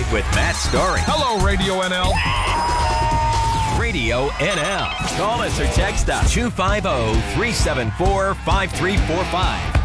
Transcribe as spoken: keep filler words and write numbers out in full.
with Matt Story. Hello, Radio N L. Radio N L. Call us or text us two five zero, three seven four, five three four five.